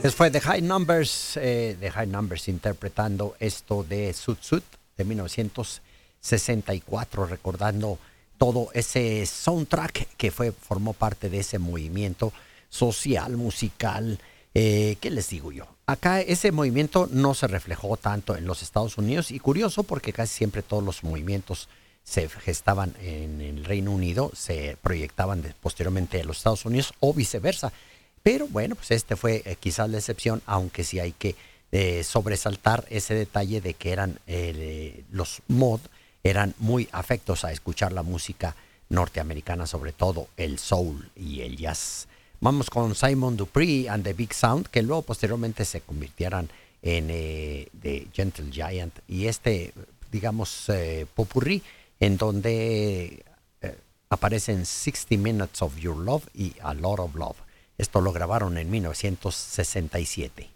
Fue The High Numbers interpretando esto de Sud Sud de 1964, recordando todo ese soundtrack que formó parte de ese movimiento social, musical. ¿Qué les digo yo? Acá ese movimiento no se reflejó tanto en los Estados Unidos y curioso porque casi siempre todos los movimientos se gestaban en el Reino Unido, se proyectaban posteriormente a los Estados Unidos o viceversa. Pero bueno, pues este fue quizás la excepción, aunque sí hay que sobresaltar ese detalle de que eran los mod eran muy afectos a escuchar la música norteamericana, sobre todo el soul y el jazz. Vamos con Simon Dupree and the Big Sound, que luego posteriormente se convirtieran en The Gentle Giant, y digamos, popurrí, en donde aparecen 60 Minutes of Your Love y A Lot of Love. Esto lo grabaron en 1967.